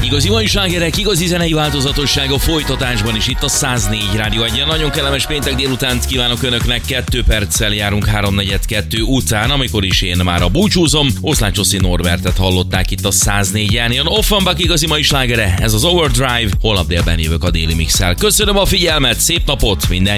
Igazi mai slágerek, igazi zenei változatosság a folytatásban is itt a 104 Rádió 1-en. Nagyon kellemes péntek délutánt kívánok önöknek, 2 perccel járunk 3:42 után, amikor is én már a búcsúzom. Oszlán Csoszi Norbertet hallották itt a 104-en. Jön Offenbach igazi mai slágere, ez az Overdrive. Holnap délben jövök a Déli Mixel. Köszönöm a figyelmet, szép napot, minden